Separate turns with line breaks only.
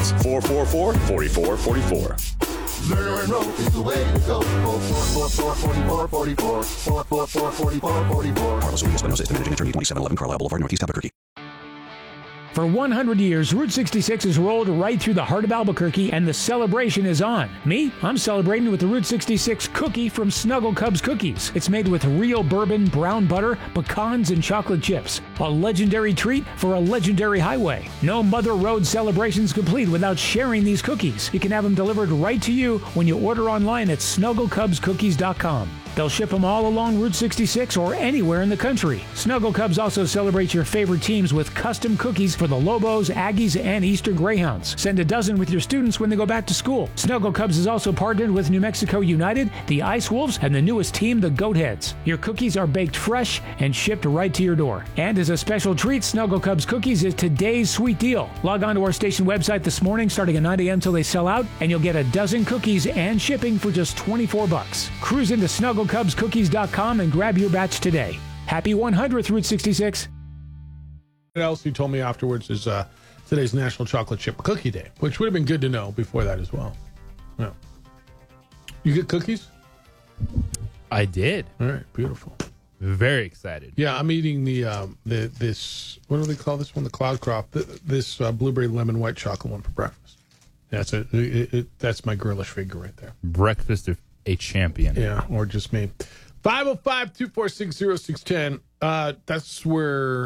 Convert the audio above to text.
details. 444-4444.
Lerner and Rowe is the way to go. 444-4444. 444-4444.
Carlos Urias Espinosa is the managing attorney, 2711 Carlisle Boulevard, Northeast Albuquerque.
For 100 years, Route 66 has rolled right through the heart of Albuquerque, and the celebration is on. Me? I'm celebrating with the Route 66 cookie from Snuggle Cubs Cookies. It's made with real bourbon, brown butter, pecans, and chocolate chips. A legendary treat for a legendary highway. No Mother Road celebrations complete without sharing these cookies. You can have them delivered right to you when you order online at snugglecubscookies.com. They'll ship them all along Route 66 or anywhere in the country. Snuggle Cubs also celebrates your favorite teams with custom cookies for the Lobos, Aggies, and Eastern Greyhounds. Send a dozen with your students when they go back to school. Snuggle Cubs is also partnered with New Mexico United, the Ice Wolves, and the newest team, the Goatheads. Your cookies are baked fresh and shipped right to your door. And as a special treat, Snuggle Cubs Cookies is today's sweet deal. Log on to our station website this morning starting at 9 a.m. till they sell out, and you'll get a dozen cookies and shipping for just $24. Cruise into snugglecubscookies.com and grab your batch today. Happy 100th Route 66.
What else he told me afterwards is today's National Chocolate Chip Cookie Day, which would have been good to know before that as well. Yeah. You get cookies?
I did.
All right, beautiful.
Very excited.
Yeah, I'm eating this, what do they call this one? The Cloud Crop. This blueberry lemon white chocolate one for breakfast. That's that's my girlish figure right there.
Breakfast of a champion.
Yeah, or just me. 505-246-0610. That's where